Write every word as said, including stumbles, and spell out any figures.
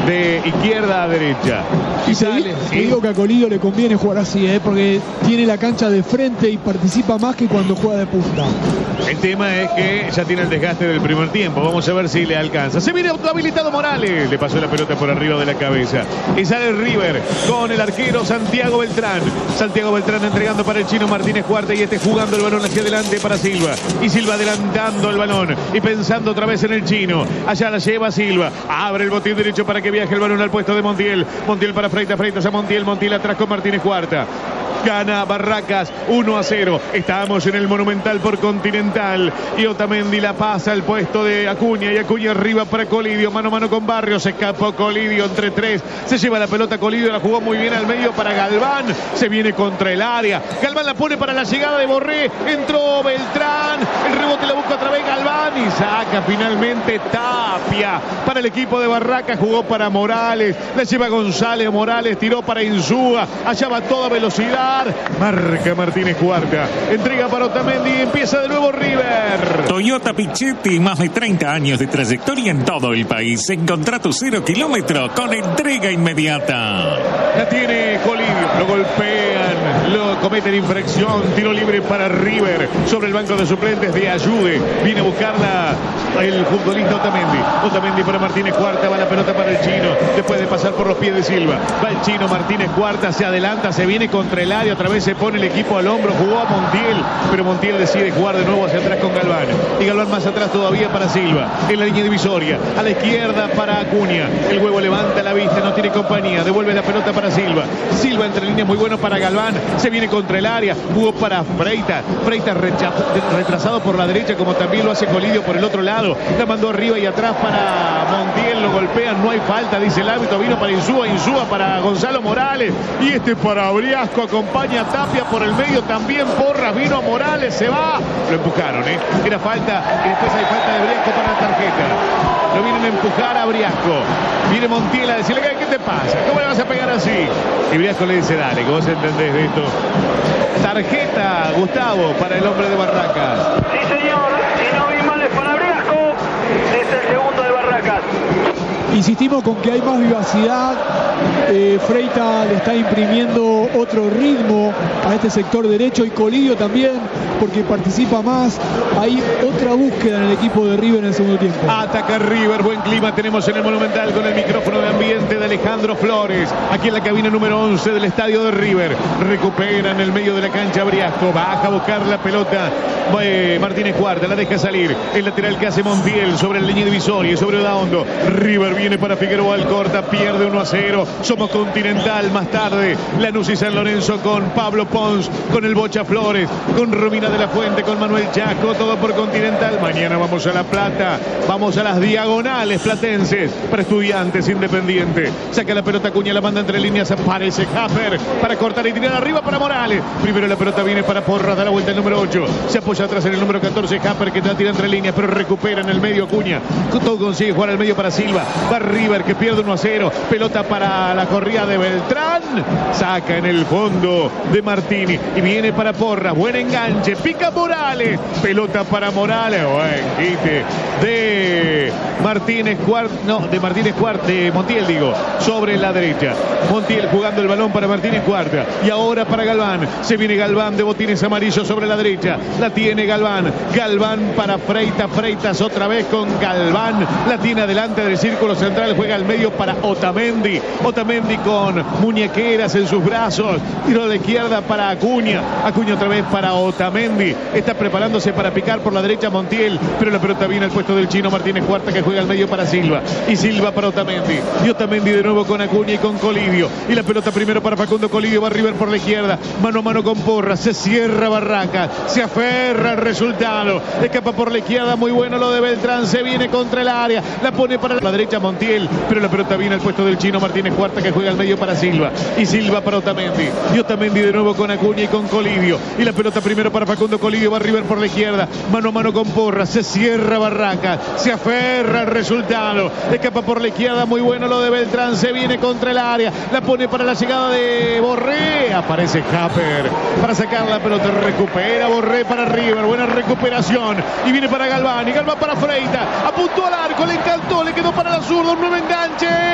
de izquierda a derecha. Y sale, te digo que a Colidio le conviene jugar así, ¿eh? Porque tiene la cancha de frente y participa más que cuando juega de punta. El tema es que ya tiene el desgaste del primer tiempo. Vamos a ver si le alcanza. Se viene autohabilitado Morales. Le pasó la pelota por arriba de la cabeza. Y sale River con el arquero Santiago Beltrán. Santiago Beltrán entregando para el chino Martínez Cuarta. Y este jugando el balón hacia adelante para Silva. Y Silva adelantando el balón. Y pensando otra vez en el chino. Allá la lleva Silva. Abre el botín derecho para que viaje el balón al puesto de Montiel. Montiel para Freitas. Freitas a Montiel. Montiel atrás con Martínez Cuarta. Gana Barracas uno a cero. Estamos en el Monumental por Continental. Y Otamendi la pasa al puesto de Acuña. Y Acuña arriba para Colidio. Mano a mano con Barrios. Se escapó Colidio entre tres. Se lleva la pelota Colidio. La jugó muy bien al medio para Galván. Se viene contra el área. Galván la pone para la llegada de Borré. Entró Beltrán. El rebote la busca otra vez Galván. Y saca finalmente Tapia. Para el equipo de Barracas jugó para Morales. La lleva González. Morales tiró para Insúa. Allá va toda velocidad. Marca Martínez Cuarta. Entrega para Otamendi y empieza de nuevo River. Toyota Pichetti, más de treinta años de trayectoria en todo el país. Encontrá tu cero kilómetro con entrega inmediata. La tiene Colidio. Lo golpean. Lo cometen infracción. Tiro libre para River. Sobre el banco de suplentes de Ayude. Viene a buscarla el futbolista Otamendi. Otamendi para Martínez Cuarta. Va la pelota para el chino. Después de pasar por los pies de Silva. Va el chino Martínez Cuarta. Se adelanta. Se viene contra el área. Otra vez se pone el equipo al hombro. Jugó a Montiel. Pero Montiel decide jugar de nuevo hacia atrás con Galván. Y Galván más atrás todavía para Silva. En la línea divisoria. A la izquierda para Acuña. El huevo levanta la vista. No tiene compañía. Devuelve la pelota para Silva. Silva entre líneas muy bueno para Galván. Se viene contra el área. Jugó para Freitas. Freitas retrasado por la derecha como también lo hace Colidio por el otro lado. La mandó arriba y atrás para Montiel. Lo golpean. No hay falta, dice el árbitro. Vino para Insúa. Insúa para Gonzalo Morales. Y este para Briasco. Acompaña a Tapia por el medio. También Porras. Vino a Morales. Se va. Lo empujaron, ¿eh? Era falta. Y después hay falta de Briasco para la tarjeta. Lo vienen a empujar a Briasco. Viene Montiel a decirle, ¿qué te pasa? ¿Cómo le vas a pegar así? Y Briasco le dice, dale, que vos entendés de esto. Tarjeta, Gustavo, para el hombre de Barracas. Sí, señor. Si no vi mal es para Briasco. Es el segundo de Barracas. Insistimos con que hay más vivacidad. Eh, Freitas le está imprimiendo otro ritmo a este sector derecho y Colidio también, porque participa más. Hay otra búsqueda en el equipo de River en el segundo tiempo. Ataca River, buen clima tenemos en el Monumental con el micrófono de ambiente de Alejandro Flores. Aquí en la cabina número once del estadio de River. Recupera en el medio de la cancha Briasco. Baja a buscar la pelota eh, Martínez Cuarta, la deja salir. El lateral que hace Montiel sobre la línea divisoria y sobre Odaondo. River viene para Figueroa Alcorta, pierde uno a cero. Somos Continental más tarde. Lanús y San Lorenzo con Pablo Pons, con el Bocha Flores, con Romina de la Fuente, con Manuel Chaco, todo por Continental. Mañana vamos a La Plata, vamos a las diagonales platenses para Estudiantes Independiente. Saca la pelota Acuña, la manda entre líneas, aparece Haffer para cortar y tirar arriba para Morales. Primero la pelota viene para Porras, da la vuelta el número ocho. Se apoya atrás en el número catorce, Haffer que la tira entre líneas, pero recupera en el medio Acuña. Todo consigue jugar al medio para Silva. Va River que pierde uno a cero. Pelota para la corrida de Beltrán. Saca en el fondo de Martini. Y viene para Porras. Buen enganche. Pica Morales. Pelota para Morales. Buen quite de Martínez Cuart. No, de Martínez Cuart. De Montiel, digo. Sobre la derecha. Montiel jugando el balón para Martínez Cuarta. Y ahora para Galván. Se viene Galván de botines amarillos sobre la derecha. La tiene Galván. Galván para Freitas. Freitas otra vez con Galván. La tiene adelante del círculo central. Juega al medio para Otamendi. Otamendi con muñequeras en sus brazos. Tiro de la izquierda para Acuña. Acuña otra vez para Otamendi. Está preparándose para picar por la derecha Montiel. Pero la pelota viene al puesto del chino Martínez Cuarta que juega al medio para Silva. Y Silva para Otamendi. Y Otamendi de nuevo con Acuña y con Colidio. Y la pelota primero para Facundo Colidio. Va River por la izquierda. Mano a mano con Porras. Se cierra Barracas. Se aferra el resultado. Escapa por la izquierda. Muy bueno lo de Beltrán. Se viene contra el área. La pone para la derecha Montiel. Pero la pelota viene al puesto del chino Martínez Cuarta que juega al medio para Silva. Y Silva para Otamendi. Y Otamendi de nuevo con Acuña y con Colidio. Y la pelota primero para Facundo Colidio. Va River por la izquierda. Mano a mano con Porras. Se cierra Barracas. Se aferra el resultado. Escapa por la izquierda. Muy bueno lo de Beltrán. Se viene contra el área. La pone para la llegada de Borré. Aparece Haffer para sacar la pelota. Recupera Borré para River. Buena recuperación. Y viene para Galván. Y Galván para Freitas. Apuntó al arco. Le encantó. Le quedó para la zurda. Un nuevo enganche.